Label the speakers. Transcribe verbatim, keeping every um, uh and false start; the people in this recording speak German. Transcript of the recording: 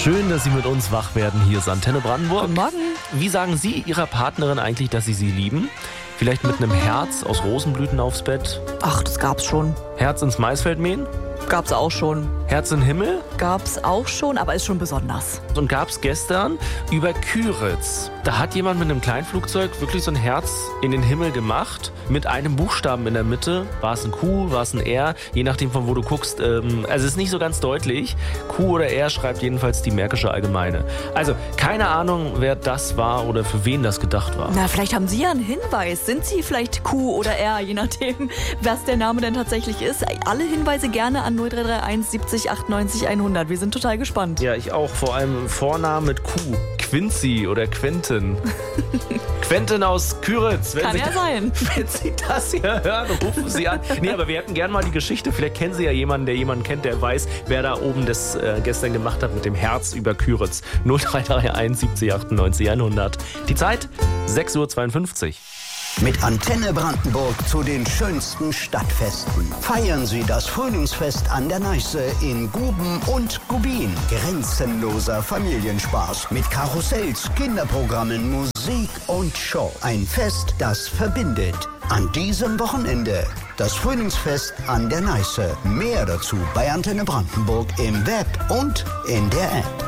Speaker 1: Schön, dass Sie mit uns wach werden. Hier ist Antenne Brandenburg.
Speaker 2: Guten Morgen.
Speaker 1: Wie sagen Sie Ihrer Partnerin eigentlich, dass Sie sie lieben? Vielleicht mit einem Herz aus Rosenblüten aufs Bett?
Speaker 2: Ach, das gab's schon.
Speaker 1: Herz ins Maisfeld mähen?
Speaker 2: Gab's auch schon.
Speaker 1: Herz in den Himmel?
Speaker 2: Gab's auch schon, aber ist schon besonders.
Speaker 1: Und gab's gestern über Küritz. Da hat jemand mit einem Kleinflugzeug wirklich so ein Herz in den Himmel gemacht, mit einem Buchstaben in der Mitte. War es ein Q, war es ein R? Je nachdem, von wo du guckst. Ähm, also es ist nicht so ganz deutlich. Q oder R schreibt jedenfalls die Märkische Allgemeine. Also keine Ahnung, wer das war oder für wen das gedacht war.
Speaker 2: Na, vielleicht haben Sie ja einen Hinweis. Sind Sie vielleicht Q oder R, je nachdem, was der Name denn tatsächlich ist. Alle Hinweise gerne an null drei drei eins siebzig achtundneunzig hundert. Wir sind total gespannt.
Speaker 1: Ja, ich auch. Vor allem Vornamen mit Q. Quincy oder Quentin. Quentin aus Küritz. Wenn
Speaker 2: Kann
Speaker 1: Sie,
Speaker 2: ja sein.
Speaker 1: Wenn Sie das hier hören, rufen Sie an. Nee, aber wir hätten gerne mal die Geschichte. Vielleicht kennen Sie ja jemanden, der jemanden kennt, der weiß, wer da oben das äh, gestern gemacht hat mit dem Herz über Küritz. null drei drei eins siebzig achtundneunzig hundert. Die Zeit sechs Uhr zweiundfünfzig.
Speaker 3: Mit Antenne Brandenburg zu den schönsten Stadtfesten. Feiern Sie das Frühlingsfest an der Neiße in Guben und Gubin. Grenzenloser Familienspaß mit Karussells, Kinderprogrammen, Musik und Show. Ein Fest, das verbindet. An diesem Wochenende das Frühlingsfest an der Neiße. Mehr dazu bei Antenne Brandenburg im Web und in der App.